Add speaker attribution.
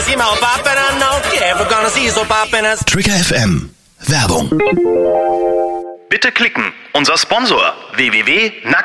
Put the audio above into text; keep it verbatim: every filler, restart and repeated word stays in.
Speaker 1: see my poppin', I know. Yeah, we're gonna see so poppin' us.
Speaker 2: Trigger F M. Werbung.
Speaker 3: Bitte klicken. Unser Sponsor w w w punkt